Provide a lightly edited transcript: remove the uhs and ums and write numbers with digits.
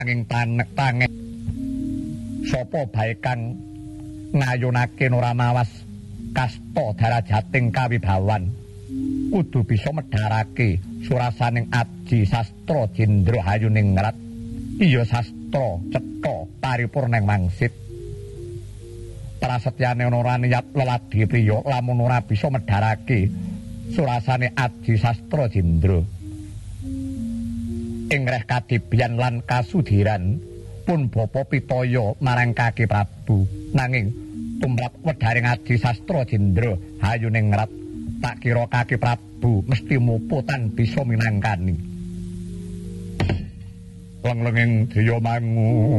Anging tanek-tanek sapa bae kang ngayunake ora mawas kasta darajating kawibawan kudu bisa medharake surasaning Aji Sastra Jendra Hayuningrat iya sastra cetha paripurning mangsit prasetyane ora niat leladi priya lamun ora bisa medharake surasane Aji Sastra Jendra ing reh kadibyan lan kasudiran pun bapa pitaya marang Kaki Prabu nanging tumrap wedharing Aji Sastra Jendra Hayuningrat tak kira Kaki Prabu mesti muputan bisa minangkani lenglenging Driya mangu